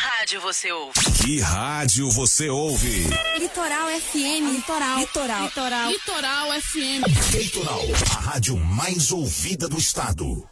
rádio você ouve? Que rádio você ouve? Litoral FM. Litoral FM. Litoral, a rádio mais ouvida do estado.